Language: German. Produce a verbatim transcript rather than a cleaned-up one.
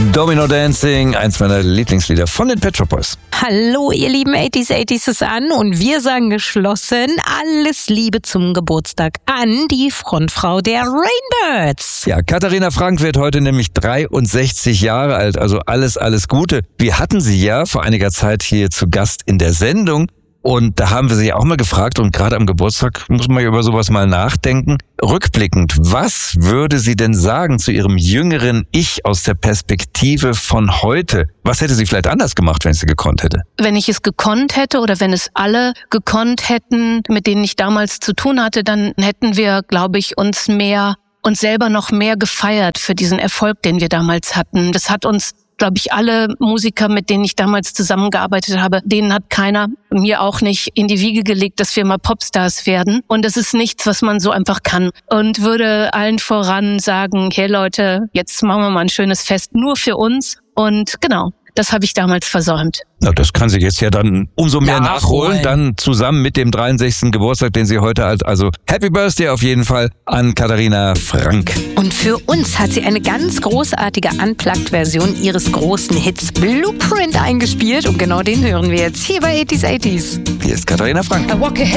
Domino Dancing, eins meiner Lieblingslieder von den Pet Shop Boys. Hallo ihr lieben achtziger achtziger ist an und wir sagen geschlossen alles Liebe zum Geburtstag an die Frontfrau der Rainbirds. Ja, Katharina Frank wird heute nämlich dreiundsechzig Jahre alt, also alles, alles Gute. Wir hatten sie ja vor einiger Zeit hier zu Gast in der Sendung. Und da haben wir sie auch mal gefragt, und gerade am Geburtstag muss man ja über sowas mal nachdenken. Rückblickend, was würde sie denn sagen zu ihrem jüngeren Ich aus der Perspektive von heute? Was hätte sie vielleicht anders gemacht, wenn sie gekonnt hätte? Wenn ich es gekonnt hätte oder wenn es alle gekonnt hätten, mit denen ich damals zu tun hatte, dann hätten wir, glaube ich, uns mehr, uns selber noch mehr gefeiert für diesen Erfolg, den wir damals hatten. Das hat uns, glaube ich, alle Musiker, mit denen ich damals zusammengearbeitet habe, denen hat keiner, mir auch nicht, in die Wiege gelegt, dass wir mal Popstars werden. Und das ist nichts, was man so einfach kann. Und würde allen voran sagen, hey Leute, jetzt machen wir mal ein schönes Fest nur für uns. Und genau, das habe ich damals versäumt. Na, das kann sie jetzt ja dann umso mehr nachholen, nachholen, dann zusammen mit dem dreiundsechzigsten Geburtstag, den sie heute hat. Also Happy Birthday auf jeden Fall an Katharina Frank. Und für uns hat sie eine ganz großartige Unplugged-Version ihres großen Hits Blueprint eingespielt und genau den hören wir jetzt hier bei achtziger achtziger. Hier ist Katharina Frank.